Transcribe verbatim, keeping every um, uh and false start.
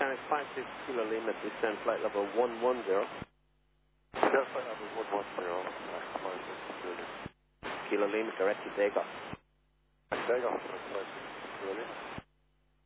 Mechanic five six Kilo Lima, descend flight level one one zero. Descend flight level one one zero, five six Kilo. Kilo Lima, direct to takeoff. Takeoff, five six Kilo Lima.